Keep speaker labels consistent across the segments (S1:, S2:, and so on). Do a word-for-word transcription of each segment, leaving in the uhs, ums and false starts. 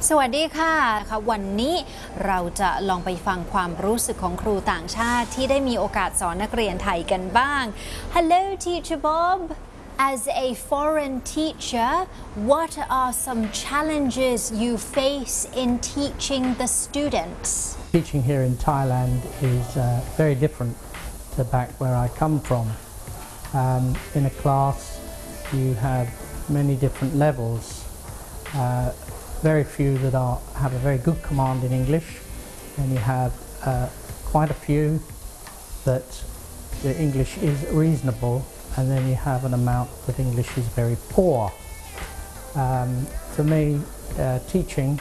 S1: สวัสดีค่ะค่ะวันนี้เราจะลองไปฟังความรู้สึกของครูต่างชาติที่ได้มีโอกาสสอนนักเรียนไทยกันบ้าง Hello Teacher Bob As a foreign teacher what are some challenges you face in teaching the students
S2: Teaching here in Thailand is uh, very different to back where I come from. Um, in a class you have many different levels. Uh, very few that are, have a very good command in English, and you have uh, quite a few that the English is reasonable, and then you have an amount that English is very poor. Um, for me, uh, teaching,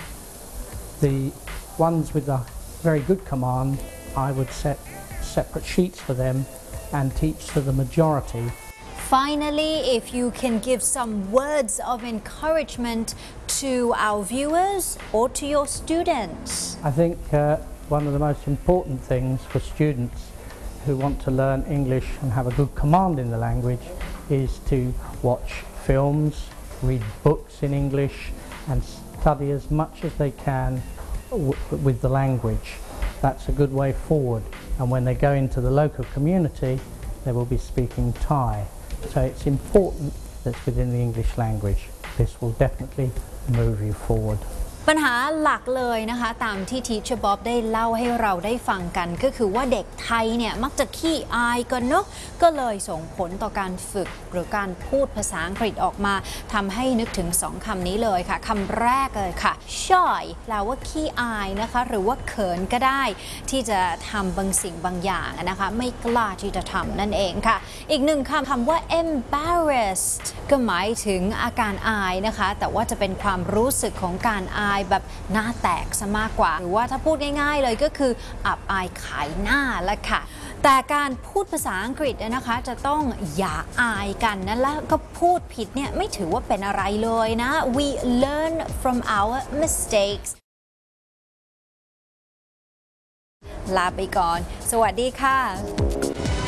S2: the ones with a very good command, I would set separate sheets for them and teach to the majority.
S1: Finally, if you can give some words of encouragement to our viewers or to your students.
S2: I think uh, one of the most important things for students who want to learn English and have a good command in the language is to watch films, read books in English and study as much as they can w with the language. That's a good way forward, and when they go into the local community they will be speaking Thai. So it's important that's within the English language. This will definitely move you forward.
S1: ปัญหาหลักเลยนะคะตามที่ Teacher Bob ได้เล่าให้เราได้ฟังกันก็คือว่าเด็กไทยเนี่ยมักจะขี้อายกันเนาะก็เลยส่งผลต่อการฝึกหรือการพูดภาษาอังกฤษออกมาทำให้นึกถึงสองคำนี้เลยค่ะคำแรกเลยค่ะ shy แปลว่าขี้อายนะคะหรือว่าเขินก็ได้ที่จะทำบางสิ่งบางอย่างนะคะไม่กล้าที่จะทำนั่นเองค่ะอีกหนึ่งคำคำว่า embarrassed ก็หมายถึงอาการอายนะคะแต่ว่าจะเป็นความรู้สึกของการอายแบบหน้าแตกซะมากกว่าหรือว่าถ้าพูดง่ายๆเลยก็คืออับอายขายหน้าละค่ะแต่การพูดภาษาอังกฤษนะคะจะต้องอย่าอายกันนะแล้วก็พูดผิดเนี่ยไม่ถือว่าเป็นอะไรเลยนะ we learn from our mistakes ลาไปก่อนสวัสดีค่ะ